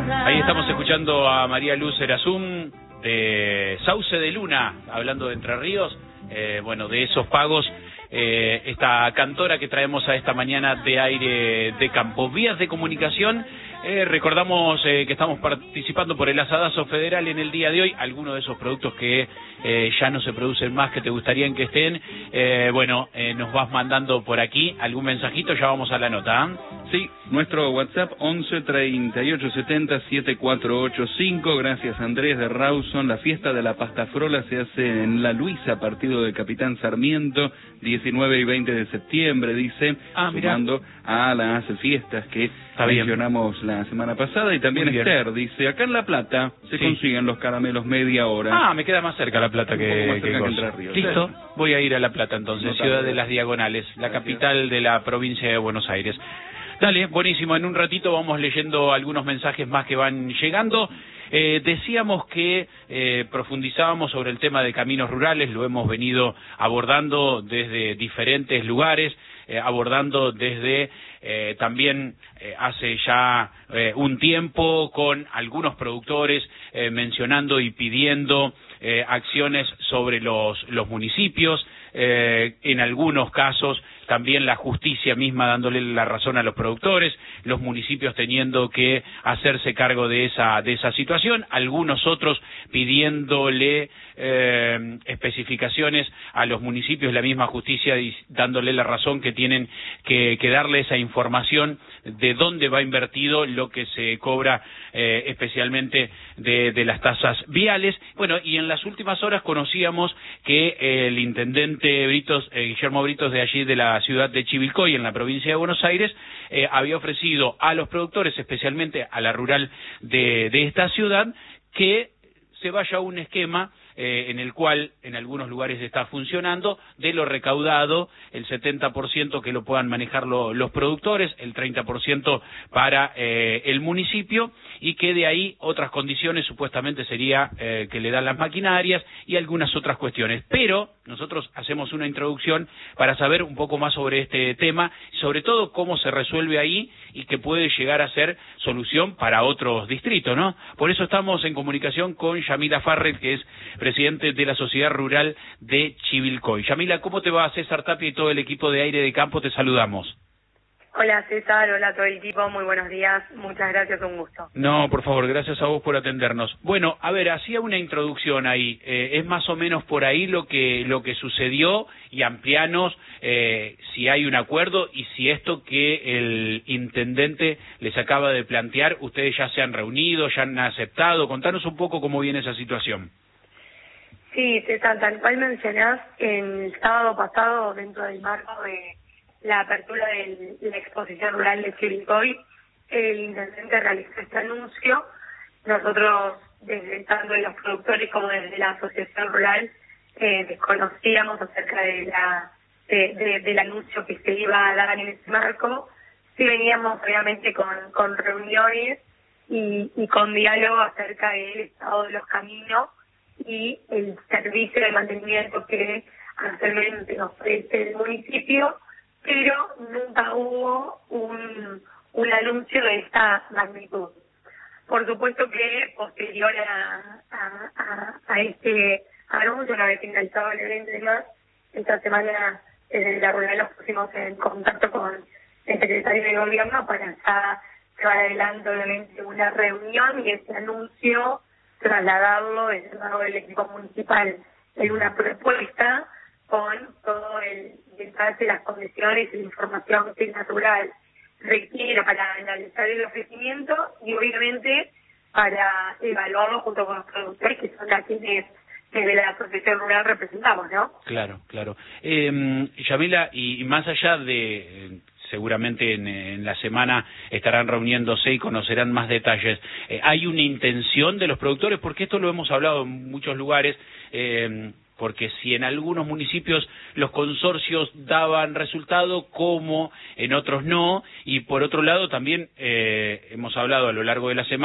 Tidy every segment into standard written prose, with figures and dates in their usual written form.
Ahí estamos escuchando a María Luz Erasum de Sauce de Luna, hablando de Entre Ríos, bueno, de esos pagos, esta cantora que traemos a esta mañana de Aire de Campo. Vías de comunicación, recordamos que estamos participando por el asadazo federal en el día de hoy, algunos de esos productos que ya no se producen más, que te gustarían que estén, nos vas mandando por aquí algún mensajito, ya vamos a la nota, ¿eh? Sí, nuestro WhatsApp 11 38 70 7485. Gracias Andrés de Rawson. La fiesta de la pasta frola se hace en La Luisa, partido de Capitán Sarmiento, 19 y 20 de septiembre, dice, sumando a las fiestas que mencionamos la semana pasada. Y también Esther dice, acá en La Plata se consiguen los caramelos media hora. Me queda más cerca La Plata que Entre Ríos. Listo, voy a ir a La Plata entonces, ciudad de las Diagonales, la capital de la provincia de Buenos Aires. Dale, buenísimo. En un ratito vamos leyendo algunos mensajes más que van llegando. Decíamos que profundizábamos sobre el tema de caminos rurales, lo hemos venido abordando desde diferentes lugares, abordando desde también hace ya un tiempo con algunos productores mencionando y pidiendo acciones sobre los municipios, en algunos casos también la justicia misma dándole la razón a los productores, los municipios teniendo que hacerse cargo de esa situación, algunos otros pidiéndole especificaciones a los municipios, la misma justicia dándole la razón que tienen que darle esa información de dónde va invertido lo que se cobra especialmente de las tasas viales. Bueno, y en las últimas horas conocíamos que el intendente Guillermo Britos de allí de la ciudad de Chivilcoy, en la provincia de Buenos Aires, había ofrecido a los productores, especialmente a la rural de esta ciudad, que se vaya a un esquema en el cual en algunos lugares está funcionando, de lo recaudado, el 70% que lo puedan manejar los productores, el 30% para el municipio, y que de ahí otras condiciones supuestamente sería que le dan las maquinarias y algunas otras cuestiones. Pero nosotros hacemos una introducción para saber un poco más sobre este tema, sobre todo cómo se resuelve ahí y que puede llegar a ser solución para otros distritos, ¿no? Por eso estamos en comunicación con Yamila Farrell, que es presidente de la Sociedad Rural de Chivilcoy. Yamila, ¿cómo te va? César Tapia y todo el equipo de Aire de Campo, te saludamos. Hola César, hola a todo el equipo, muy buenos días, muchas gracias, un gusto. No, por favor, gracias a vos por atendernos. Bueno, a ver, hacía una introducción ahí, es más o menos por ahí lo que sucedió, y amplianos si hay un acuerdo y si esto que el intendente les acaba de plantear, ustedes ya se han reunido, ya han aceptado. Contanos un poco cómo viene esa situación. Sí, César, tal cual mencionás, el sábado pasado, dentro del marco de la apertura de la exposición rural de Chivilcoy, el intendente realizó este anuncio. Nosotros, desde tanto de los productores como desde la asociación rural, desconocíamos acerca del anuncio que se iba a dar en ese marco. Sí veníamos obviamente con reuniones y con diálogo acerca del estado de los caminos y el servicio de mantenimiento que actualmente ofrece el municipio, pero nunca hubo un anuncio de esta magnitud. Por supuesto que posterior a este anuncio, una vez finalizado el evento y demás, esta semana desde la rural nos pusimos en contacto con el secretario de gobierno para ya llevar adelante obviamente una reunión y ese anuncio trasladarlo desde el lado del equipo municipal en una propuesta con todo el detalle, las condiciones y la información que la rural requiere para analizar el ofrecimiento y obviamente para evaluarlo junto con los productores, que son a quienes desde la asociación rural representamos, ¿no? Claro. Yamila, y más allá de seguramente en la semana estarán reuniéndose y conocerán más detalles, ¿hay una intención de los productores? Porque esto lo hemos hablado en muchos lugares, porque si en algunos municipios los consorcios daban resultado, como en otros no, y por otro lado también hemos hablado a lo largo de la semana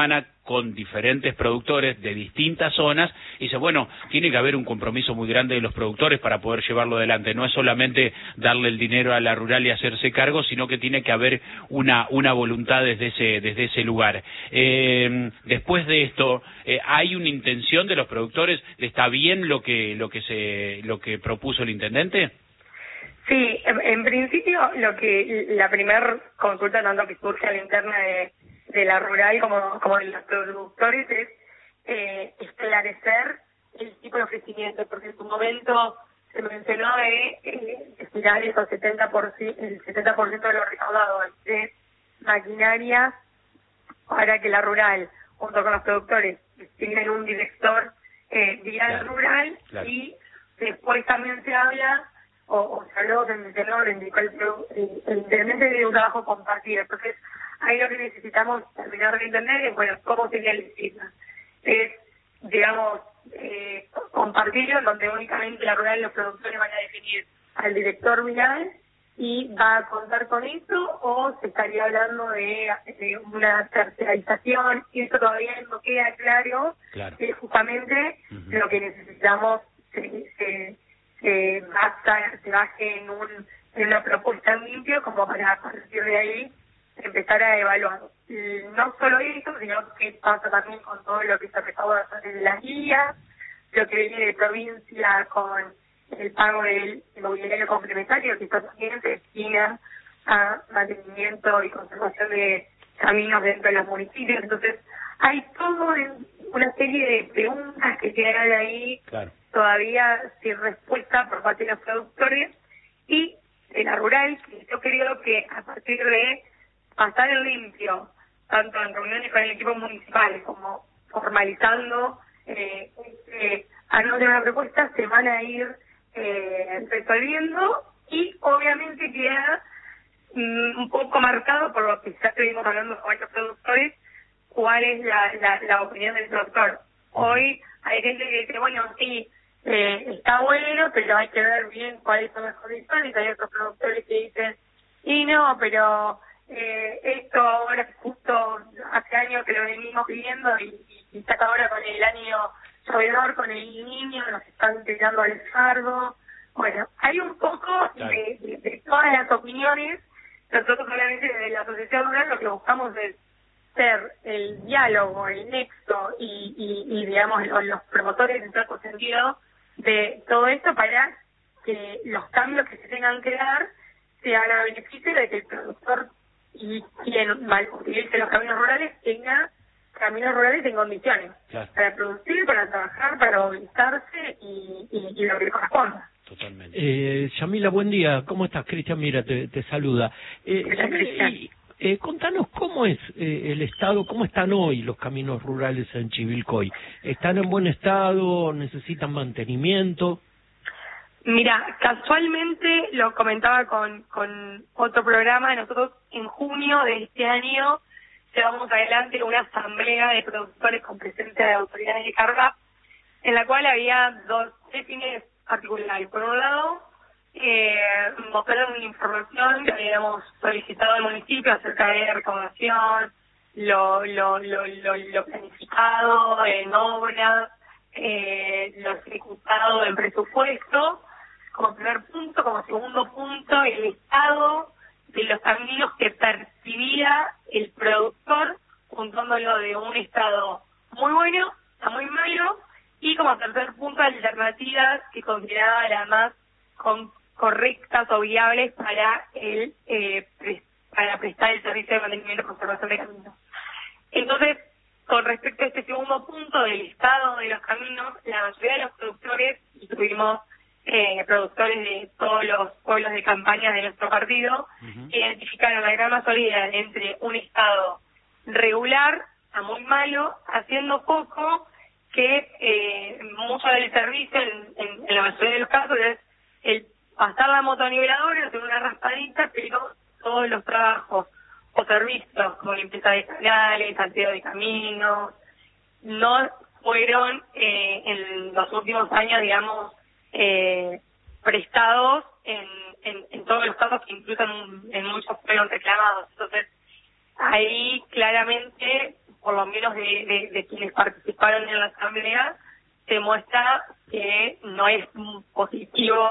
con diferentes productores de distintas zonas, y dice, bueno, tiene que haber un compromiso muy grande de los productores para poder llevarlo adelante. No es solamente darle el dinero a la rural y hacerse cargo, sino que tiene que haber una voluntad desde ese lugar. Después de esto, ¿hay una intención de los productores? ¿Está bien lo que propuso el intendente? Sí, en principio la primera consulta tanto que surge a la interna de la rural como de los productores es esclarecer el tipo de ofrecimiento, porque en su momento se mencionó de destinar el 70% de lo recaudado de maquinaria para que la rural, junto con los productores, tengan un director vial rural, claro. Y después también se habla o se habló, se mencionó, le indicó el intendente de un trabajo compartido. Entonces, ahí lo que necesitamos terminar de entender es, bueno, cómo sería el esquema. Es, digamos, compartido, donde únicamente la rural y los productores van a definir al director vial y va a contar con eso, o se estaría hablando de una tercerización, y eso todavía no queda claro, claro. Es justamente lo que necesitamos se baje en una propuesta limpia como para a partir de ahí empezar a evaluar. No solo eso, sino que pasa también con todo lo que se recauda de las guías, lo que viene de provincia con el pago del mobiliario complementario, que también se destina a mantenimiento y conservación de caminos dentro de los municipios. Entonces, hay todo una serie de preguntas que quedan ahí, claro, todavía sin respuesta por parte de los productores y de la rural, que yo creo que a partir de pasar el limpio, tanto en reuniones con el equipo municipal como formalizando anote una propuesta, se van a ir resolviendo, y obviamente queda un poco marcado por lo que ya estuvimos hablando con varios productores, cuál es la opinión del productor. Hoy hay gente que dice, bueno, sí, está bueno, pero hay que ver bien cuáles son las condiciones. Hay otros productores que dicen, y no, pero esto ahora justo hace años que lo venimos pidiendo y está ahora con el año llovedor, con el niño, nos están tirando al fardo. Bueno, hay un poco, claro, de todas las opiniones. Nosotros solamente desde la Asociación Rural lo que buscamos es ser el diálogo, el nexo y digamos los promotores en todo sentido de todo esto, para que los cambios que se tengan que dar sean a beneficio de que el productor y quien utilice los caminos rurales tenga caminos rurales en condiciones, claro, para producir, para trabajar, para movilizarse y lo que corresponda. Totalmente. Yamila, buen día. ¿Cómo estás? Cristian, mira, te saluda. Contanos cómo es el estado, cómo están hoy los caminos rurales en Chivilcoy. ¿Están en buen estado? ¿Necesitan mantenimiento? Mira, casualmente lo comentaba con otro programa. Nosotros en junio de este año llevamos adelante una asamblea de productores con presencia de autoridades de carga, en la cual había tres fines particulares. Por un lado, mostrar una información que habíamos solicitado al municipio acerca de recaudación, lo planificado en obras, lo ejecutado en presupuesto, como primer punto. Como segundo punto, el estado de los caminos que percibía el productor, juntándolo de un estado muy bueno a muy malo, y como tercer punto, alternativas que consideraba las más correctas o viables para para prestar el servicio de mantenimiento y conservación de caminos. Entonces, con respecto a este segundo punto del estado de los caminos, la mayoría de los productores, y tuvimos productores de todos los pueblos de campaña de nuestro partido, identificaron la gran mayoría entre un estado regular a muy malo, haciendo poco, que mucho del servicio en la mayoría de los casos es el pasar la motoniveladora, hacer una raspadita, pero todos los trabajos o servicios como limpieza de canales, salteo de caminos, no fueron en los últimos años, digamos, prestados en todos los casos, que incluso en muchos fueron reclamados. Entonces, ahí claramente por lo menos de quienes participaron en la asamblea, se muestra que no es positivo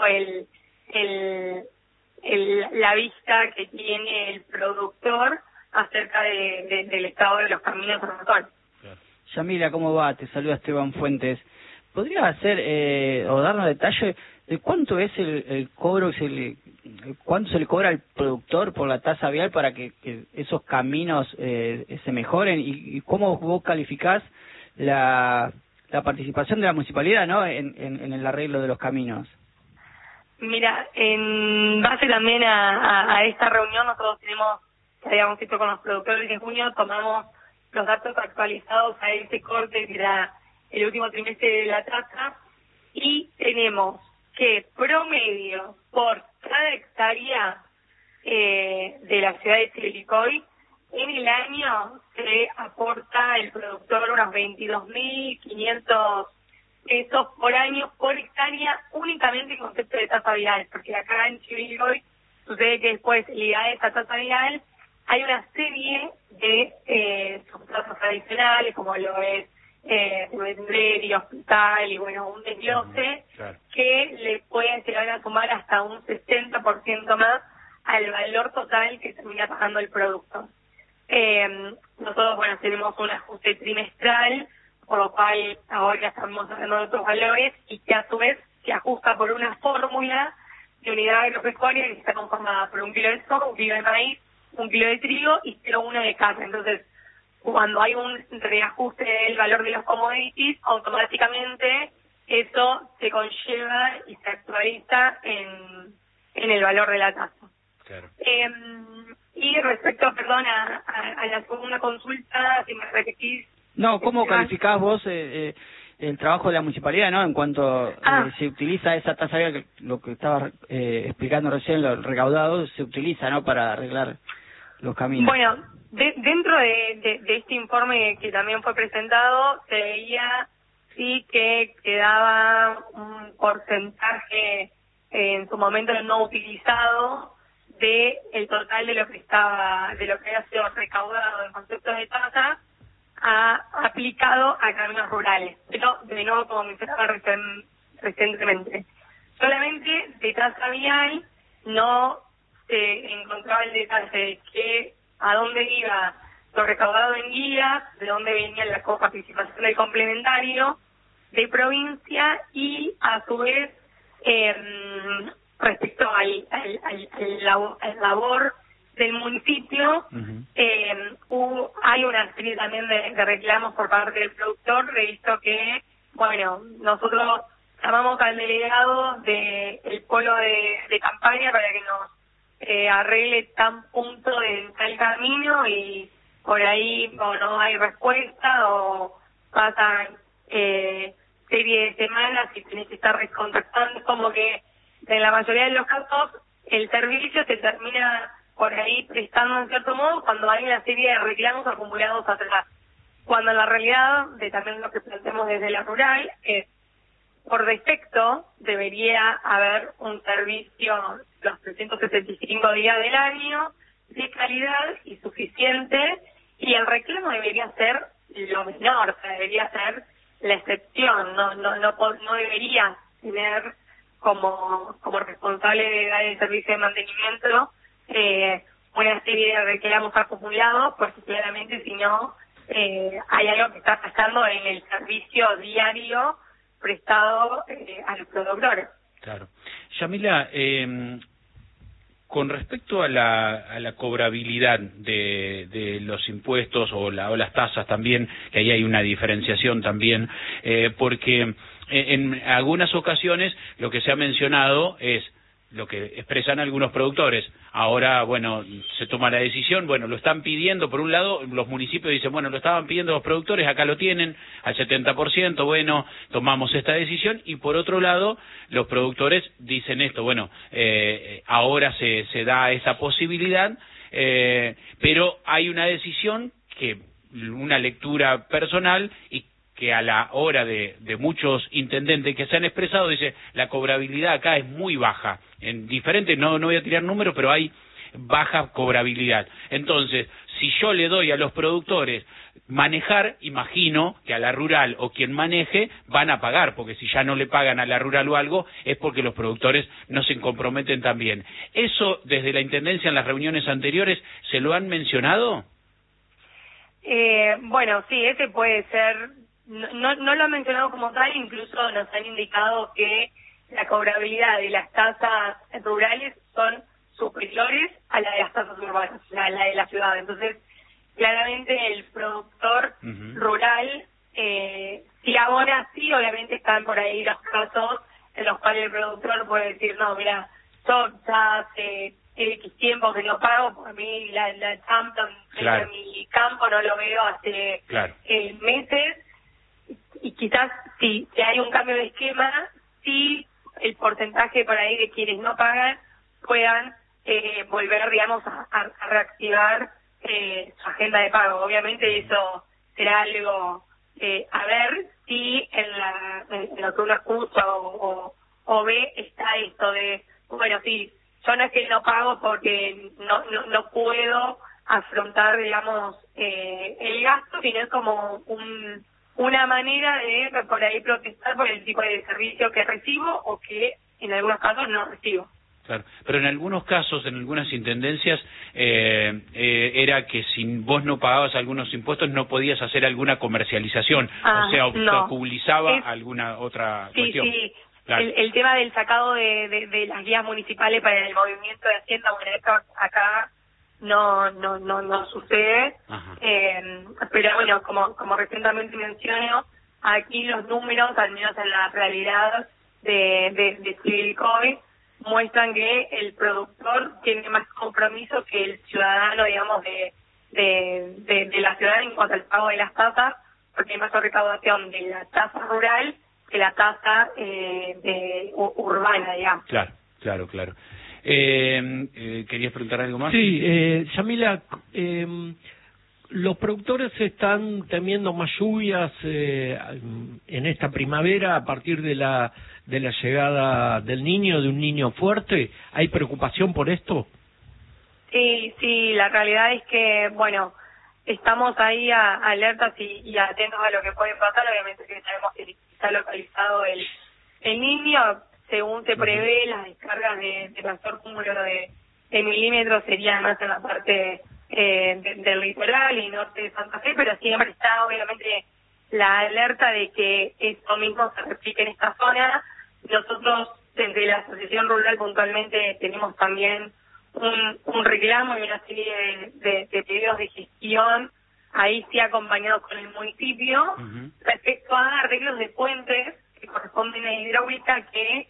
la vista que tiene el productor acerca del estado de los caminos en Rotón. Yamila, ¿cómo va? Te saluda Esteban Fuentes. ¿Podría hacer o darnos detalle de cuánto es el cobro, cuánto se le cobra al productor por la tasa vial para que esos caminos se mejoren y cómo vos calificás la participación de la municipalidad, ¿no? en el arreglo de los caminos? Mira, en base también a esta reunión, nosotros que habíamos hecho con los productores en junio, tomamos los datos actualizados a ese corte que era el último trimestre de la tasa, y tenemos que promedio por cada hectárea de la ciudad de Chivilcoy, en el año se aporta el productor unos 22.500 pesos por año por hectárea, únicamente en concepto de tasa vial, porque acá en Chivilcoy sucede que después, ligada a esta tasa vial, hay una serie de subtasas adicionales, como lo es y hospital, y bueno, un desglose que le pueden llegar a sumar hasta un 60% más al valor total que termina pagando el producto. Nosotros, bueno, tenemos un ajuste trimestral, por lo cual ahora estamos hablando de otros valores, y que a su vez se ajusta por una fórmula de unidad agropecuaria que está conformada por 1 kilo de soja, 1 kilo de maíz, 1 kilo de trigo y 0,1 de carne. Entonces, cuando hay un reajuste del valor de los commodities, automáticamente eso se conlleva y se actualiza en el valor de la tasa. Claro. Y respecto, perdón, a la segunda consulta, si me repetís. No, ¿cómo calificás vos el trabajo de la municipalidad, ¿no? En cuanto se utiliza esa tasa, lo que estabas explicando recién, lo recaudado, se utiliza, ¿no? Para arreglar los caminos. Bueno, dentro de este informe que también fue presentado, se veía sí que quedaba un porcentaje en su momento no utilizado de el total de lo que había sido recaudado en conceptos de tasa aplicado a caminos rurales, pero de nuevo, como mencionaba recientemente, solamente de tasa vial no se encontraba el detalle de que a dónde iba lo recaudado en guías, de dónde venía la coparticipación del complementario de provincia, y a su vez respecto al labor del municipio, hay una serie también de reclamos por parte del productor, de visto que, bueno, nosotros llamamos al delegado del polo de campaña para que nos arregle tan punto de tal camino, y por ahí o no hay respuesta o pasan serie de semanas y tenés que estar recontactando. Como que en la mayoría de los casos el servicio se termina por ahí prestando en cierto modo cuando hay una serie de reclamos acumulados atrás, cuando en la realidad de también lo que planteamos desde la rural es, por defecto debería haber un servicio los 365 días del año de calidad y suficiente, y el reclamo debería ser lo menor, o sea, debería ser la excepción, no debería tener como responsable de dar el servicio de mantenimiento una serie de reclamos acumulados, porque claramente si no hay algo que está fallando en el servicio diario prestado a los productores. Claro. Yamila, con respecto a la cobrabilidad de los impuestos o las tasas también, que ahí hay una diferenciación también, porque en algunas ocasiones lo que se ha mencionado es lo que expresan algunos productores. Ahora, bueno, se toma la decisión, bueno, lo están pidiendo, por un lado, los municipios dicen, bueno, lo estaban pidiendo los productores, acá lo tienen, al 70%, bueno, tomamos esta decisión, y por otro lado, los productores dicen esto, bueno, ahora se da esa posibilidad, pero hay una decisión que, una lectura personal, y que a la hora de muchos intendentes que se han expresado, dice, la cobrabilidad acá es muy baja, en diferentes, no voy a tirar números, pero hay baja cobrabilidad. Entonces, si yo le doy a los productores manejar, imagino que a la rural o quien maneje van a pagar, porque si ya no le pagan a la rural o algo, es porque los productores no se comprometen también. ¿Eso desde la Intendencia en las reuniones anteriores se lo han mencionado? Bueno, sí, ese puede ser, no lo han mencionado como tal, incluso nos han indicado que la cobrabilidad de las tasas rurales son superiores a la de las tasas urbanas, la de la ciudad. Entonces, claramente el productor rural, si ahora sí, obviamente están por ahí los casos en los cuales el productor puede decir, no, mira, yo ya hace X tiempo que no pago, por mí la Champions claro. en mi campo no lo veo hace claro. Meses, y quizás si hay un cambio de esquema, sí el porcentaje por ahí de quienes no pagan puedan volver, digamos, a reactivar su agenda de pago. Obviamente eso será algo a ver si en lo que uno escucha o ve está esto de, bueno, sí, yo no es que no pago porque no puedo afrontar, digamos, el gasto, sino es como una manera de por ahí protestar por el tipo de servicio que recibo o que en algunos casos no recibo. Claro, pero en algunos casos, en algunas intendencias, era que si vos no pagabas algunos impuestos no podías hacer alguna comercialización, o sea, obstaculizaba alguna otra cuestión. Sí, claro. El tema del sacado de las guías municipales para el movimiento de Hacienda, bueno, esto acá no sucede, pero bueno, como recientemente menciono, aquí los números, al menos en la realidad de Civilcoy, muestran que el productor tiene más compromiso que el ciudadano, digamos, de la ciudad en cuanto al pago de las tasas, porque hay mayor recaudación de la tasa rural que la tasa urbana, digamos. Claro. ¿Querías preguntar algo más? Sí, Yamila, los productores están temiendo más lluvias en esta primavera a partir de la llegada del Niño, de un niño fuerte. ¿Hay preocupación por esto? Sí, la realidad es que, bueno, estamos ahí alertas y atentos a lo que puede pasar. Obviamente que sabemos que está localizado el Niño. Según se prevé, las descargas de mayor cúmulo de milímetros serían más en la parte del litoral y norte de Santa Fe, pero siempre está obviamente la alerta de que esto mismo se replique en esta zona. Nosotros desde la Asociación Rural puntualmente tenemos también un reclamo y una serie de pedidos de gestión, ahí sí acompañados con el municipio, respecto a arreglos de puentes que corresponden a hidráulica que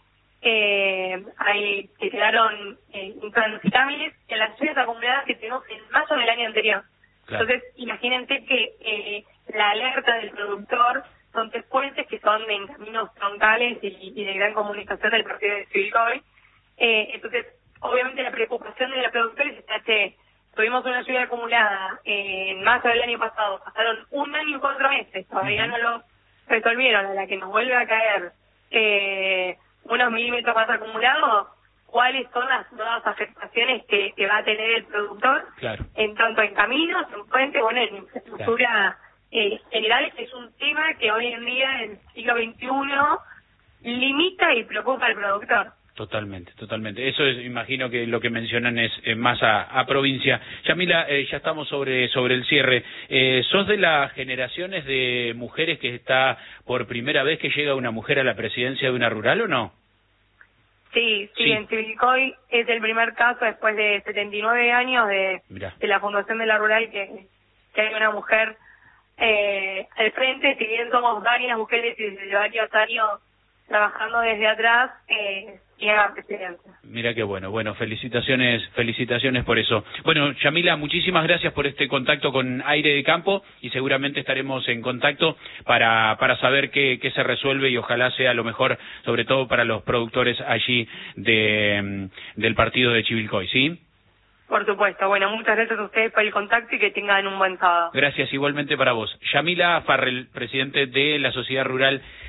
quedaron intransitables en las lluvias acumuladas que tuvimos en mayo del año anterior. Claro. Entonces, imagínense que la alerta del productor son 3 puentes que son en caminos troncales y de gran comunicación del partido de Civilcoy. Entonces, obviamente la preocupación de los productores está que tuvimos una lluvia acumulada en mayo del año pasado, pasaron 1 año y 4 meses, todavía no lo resolvieron, a la que nos vuelve a caer unos milímetros más acumulados, cuáles son las nuevas afectaciones que va a tener el productor, en tanto en caminos, en puentes, bueno, en infraestructura general, que es un tema que hoy en día, en el siglo XXI, limita y preocupa al productor. Totalmente. Eso es, imagino que lo que mencionan es más a provincia. Yamila, ya estamos sobre el cierre. ¿Sos de las generaciones de mujeres que está por primera vez que llega una mujer a la presidencia de una rural o no? Sí, en Civilcoy es el primer caso después de 79 años de la fundación de la rural que hay una mujer al frente. Si bien somos varias mujeres y desde varios años trabajando desde atrás, llega a presidencia. Mira qué bueno, felicitaciones por eso. Bueno, Yamila, muchísimas gracias por este contacto con Aire de Campo y seguramente estaremos en contacto para saber qué se resuelve y ojalá sea lo mejor, sobre todo para los productores allí del partido de Chivilcoy, ¿sí? Por supuesto. Bueno, muchas gracias a ustedes por el contacto y que tengan un buen sábado. Gracias igualmente para vos. Yamila Farrell, presidente de la Sociedad Rural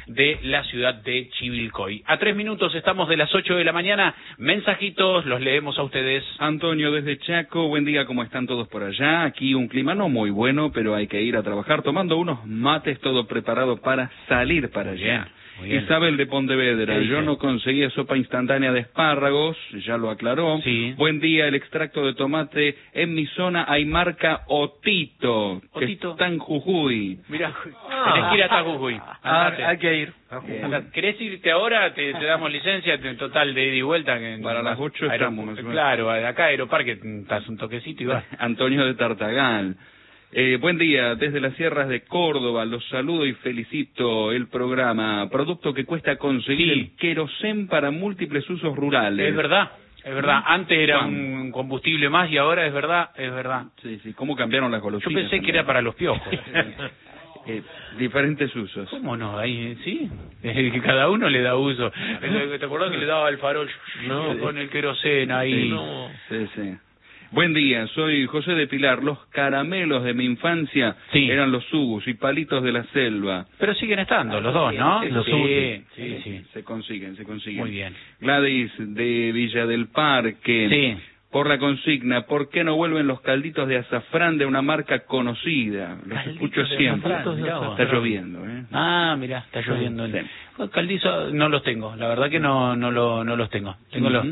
de la ciudad de Chivilcoy. A 3 minutos estamos de las 8 de la mañana, mensajitos, los leemos a ustedes. Antonio desde Chaco, buen día, ¿cómo están todos por allá? Aquí un clima no muy bueno, pero hay que ir a trabajar tomando unos mates, todo preparado para salir para allá. Isabel de Pontevedra, yo no conseguía sopa instantánea de espárragos, ya lo aclaró. Sí. Buen día, el extracto de tomate en mi zona hay marca Otito, que está en Jujuy. Mirá, tenés que ir hasta Jujuy. Hay que ir. ¿Querés irte ahora? Te damos licencia, en total de ida y vuelta. Que para las 8 estamos. Claro, acá Aeroparque, estás un toquecito y vas. Antonio de Tartagal. Buen día, desde las sierras de Córdoba, los saludo y felicito el programa. Producto que cuesta conseguir el querosén para múltiples usos rurales. Es verdad. Antes era un combustible más y ahora es verdad. Sí, ¿cómo cambiaron las golosinas? Yo pensé que era para los piojos. Diferentes usos. ¿Cómo no? Ahí sí, que cada uno le da uso. ¿Te acordás que le daba el farol con el querosén ahí? Sí. Buen día, soy José de Pilar. Los caramelos de mi infancia eran los subus y palitos de la selva. Pero siguen estando los dos, ¿no? Sí. Se consiguen. Muy bien. Gladys de Villa del Parque. Sí. Por la consigna, ¿por qué no vuelven los calditos de azafrán de una marca conocida? Los escucho siempre. Está lloviendo, ¿eh? Ah, mirá, está lloviendo. Sí. Caldizo no los tengo, la verdad que no los tengo. Tengo los...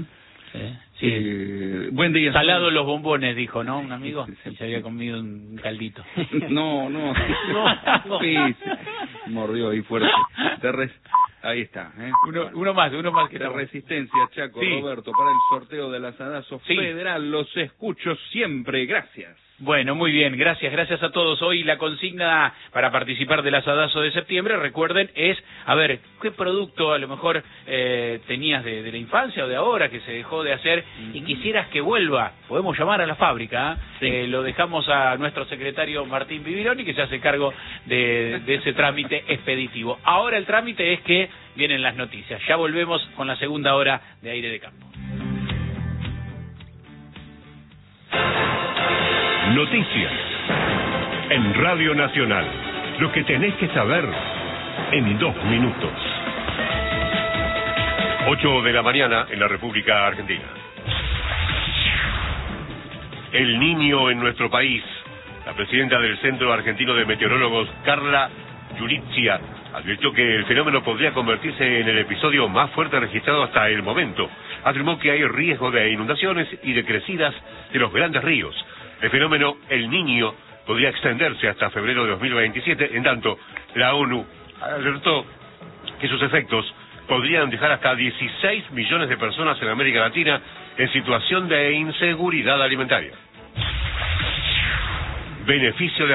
buen día. Salado los bombones, dijo, ¿no? Un amigo. Y se había comido un caldito. No. Sí. Mordió ahí fuerte. Ahí está. Uno más que de Resistencia, Chaco, Roberto, para el sorteo del asadazo federal. Los escucho siempre. Gracias. Bueno, muy bien, gracias a todos. Hoy la consigna para participar del asadazo de septiembre, recuerden, es, a ver, ¿qué producto a lo mejor tenías de la infancia o de ahora que se dejó de hacer y quisieras que vuelva? Podemos llamar a la fábrica, lo dejamos a nuestro secretario Martín Bibiloni, que se hace cargo de ese trámite expeditivo. Ahora el trámite es que vienen las noticias. Ya volvemos con la segunda hora de Aire de Campo. Noticias en Radio Nacional. Lo que tenés que saber en 2 minutos. 8 de la mañana en la República Argentina. El Niño en nuestro país. La presidenta del Centro Argentino de Meteorólogos, Carla Giurizia, advirtió que el fenómeno podría convertirse en el episodio más fuerte registrado hasta el momento. Afirmó que hay riesgo de inundaciones y de crecidas de los grandes ríos. El fenómeno El Niño podría extenderse hasta febrero de 2027, en tanto la ONU alertó que sus efectos podrían dejar hasta 16 millones de personas en América Latina en situación de inseguridad alimentaria. Beneficio de